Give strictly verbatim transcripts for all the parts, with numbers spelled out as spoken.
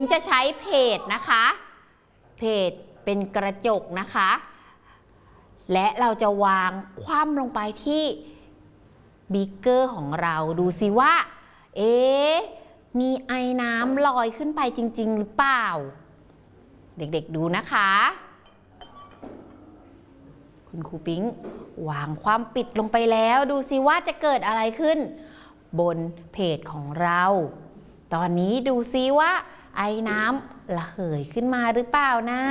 จะใช้เพจนะคะเพจเป็นกระจกนะคะและเราจะวางคว่ำลงไปที่บีเกอร์ของเราดูสิว่าเอ๊ะมีไอน้ำลอยขึ้นไปจริงๆหรือเปล่าเด็กๆดูนะคะคุณครูปิ๊งวางความปิดลงไปแล้วดูสิว่าจะเกิดอะไรขึ้นบนเพจของเราตอนนี้ดูสิว่าไอน้ำระเหยขึ้นมาหรือเปล่านะ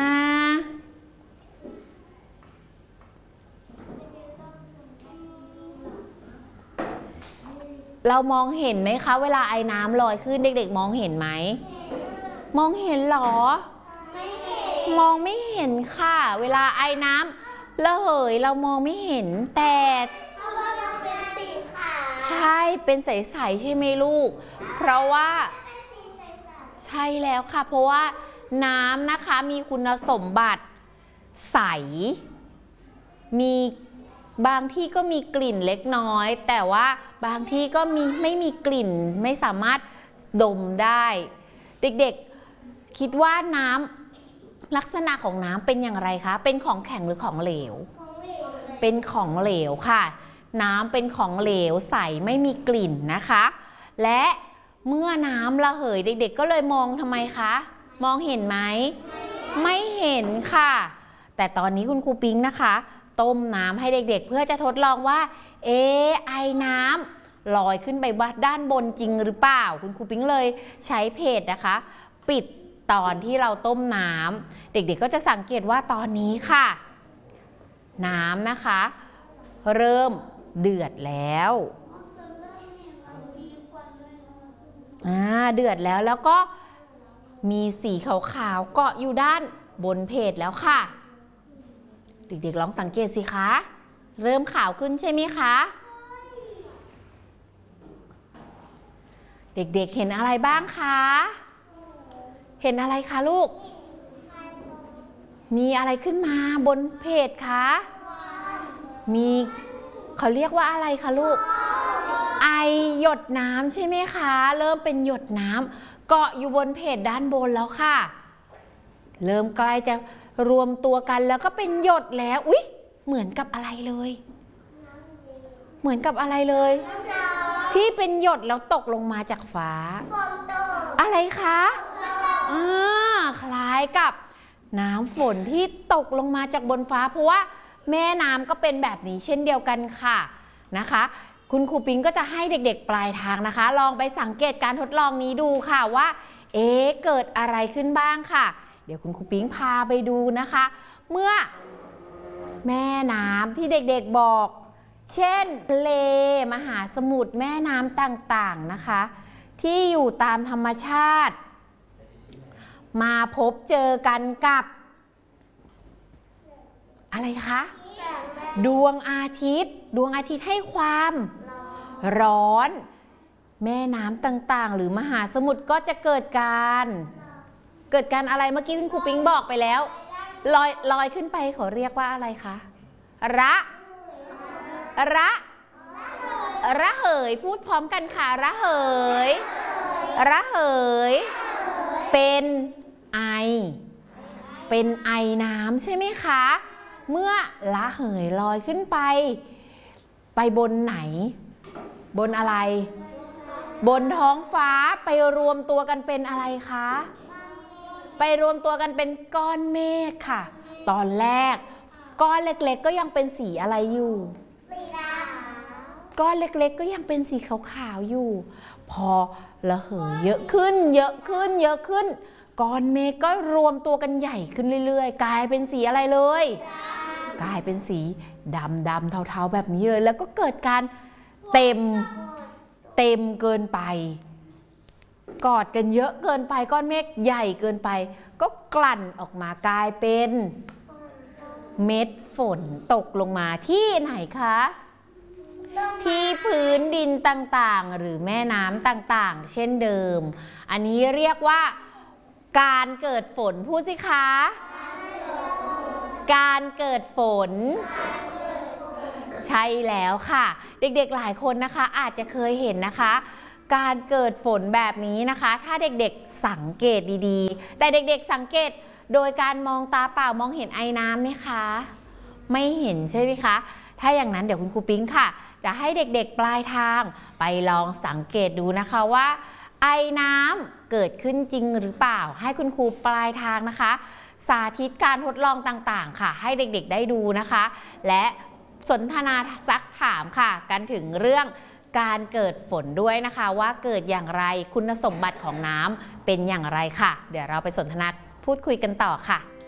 เรามองเห็นไหมคะเวลาไอน้ำลอยขึ้นเด็กๆมองเห็นไหมมองเห็นหรอไม่เห็นมองไม่เห็นค่ะเวลาไอน้ำระเหยเรามองไม่เห็นแต่เพราะว่ามันเป็นสีขาวใช่เป็นใสๆใช่ไหมลูกเพราะว่าใช่แล้วค่ะเพราะว่าน้ำนะคะมีคุณสมบัติใสมีบางที่ก็มีกลิ่นเล็กน้อยแต่ว่าบางที่ก็มีไม่มีกลิ่นไม่สามารถดมได้เด็กๆคิดว่าน้ำลักษณะของน้ำเป็นอย่างไรคะเป็นของแข็งหรือของเหลวเป็นของเหลวค่ะน้ำเป็นของเหลวใสไม่มีกลิ่นนะคะและเมื่อน้ำระเหยเด็กๆก็เลยมองทำไมคะมองเห็นไหมไม่เห็นค่ะแต่ตอนนี้คุณครูปิ๊งนะคะต้มน้ำให้เด็กๆเพื่อจะทดลองว่าเอ๊ะไอน้ำลอยขึ้นไปด้านบนจริงหรือเปล่าคุณครูปิ๊งเลยใช้เพจนะคะปิดตอนที่เราต้มน้ำเด็กๆก็จะสังเกตว่าตอนนี้ค่ะน้ำนะคะเริ่มเดือดแล้วอ่าเดือดแล้วแล้วก็มีสีขาวๆเกาะอยู่ด้านบนเพจแล้วค่ะเด็กๆลองสังเกตสิคะเริ่มขาวขึ้นใช่ไหมคะเด็กๆเห็นอะไรบ้างคะเห็นอะไรคะลูกมีอะไรขึ้นมาบนเพจคะมีเขาเรียกว่าอะไรคะลูกไอหยดน้ำใช่ไหมคะเริ่มเป็นหยดน้ำเกาะอยู่บนเพจด้านบนแล้วค่ะเริ่มใกล้จะรวมตัวกันแล้วก็เป็นหยดแล้วอุ๊ยเหมือนกับอะไรเลยเหมือนกับอะไรเลยที่เป็นหยดแล้วตกลงมาจากฟ้าอะไรคะอ่าคล้ายกับน้ำฝนที่ตกลงมาจากบนฟ้าเพราะว่าแม่น้ำก็เป็นแบบนี้เช่นเดียวกันค่ะนะคะคุณครูปิ๊งก็จะให้เด็กๆปลายทางนะคะลองไปสังเกตการทดลองนี้ดูค่ะว่าเอ๊ะเกิดอะไรขึ้นบ้างค่ะเดี๋ยวคุณครูปิ๊งพาไปดูนะคะเมื่อแม่น้ำที่เด็กๆบอกเช่นทะเลมหาสมุทรแม่น้ำต่างๆนะคะที่อยู่ตามธรรมชาติมาพบเจอกันกับอะไรคะดวงอาทิตย์ดวงอาทิตย์ให้ความร้อนแม่น้ำต่างๆหรือมหาสมุทรก็จะเกิดการเกิดการอะไรเมื่อกี้คุณครูปิ๊งบอกไปแล้วลอยลอยขึ้นไปเขาเรียกว่าอะไรคะระระระเหยพูดพร้อมกันค่ะระเหยระเหยเป็นไอเป็นไอน้ำใช่ไหมคะเมื่อระเหยลอยขึ้นไปไปบนไหนบนอะไรบนท้องฟ้าไปรวมตัวกันเป็นอะไรคะไปรวมตัวกันเป็นก้อนเมฆค่ะตอนแรกก้อนเล็กๆก็ยังเป็นสีอะไรอยู่สีดำก้อนเล็กๆก็ยังเป็นสีขาวๆอยู่พอระเหยเยอะขึ้นเยอะขึ้นเยอะขึ้นก้อนเมฆก็รวมตัวกันใหญ่ขึ้นเรื่อยๆกลายเป็นสีอะไรเลยกลายเป็นสีดำดำเทาๆแบบนี้เลยแล้วก็เกิดการเต็มเต็มเกินไปกอดกันเยอะเกินไปก้อนเมฆใหญ่เกินไปก็กลั่นออกมากลายเป็นเม็ดฝนตกลงมาที่ไหนคะที่พื้นดินต่างๆหรือแม่น้ำต่างๆเช่นเดิมอันนี้เรียกว่าการเกิดฝนพูดสิคะการเกิดฝนใช่แล้วค่ะเด็กๆหลายคนนะคะอาจจะเคยเห็นนะคะการเกิดฝนแบบนี้นะคะ ถ้าเด็กๆสังเกตดีๆแต่เด็กๆสังเกตโดยการมองตาเปล่ามองเห็นไอ้น้ำไหมคะไม่เห็นใช่ไหมคะถ้าอย่างนั้นเดี๋ยวคุณครูปิ๊งค่ะจะให้เด็กๆปลายทางไปลองสังเกตดูนะคะว่าไอ้น้ำเกิดขึ้นจริงหรือเปล่าให้คุณครูปลายทางนะคะสาธิตการทดลองต่างๆค่ะให้เด็กๆได้ดูนะคะและสนทนาซักถามค่ะกันถึงเรื่องการเกิดฝนด้วยนะคะว่าเกิดอย่างไรคุณสมบัติของน้ำเป็นอย่างไรค่ะเดี๋ยวเราไปสนทนาพูดคุยกันต่อค่ะ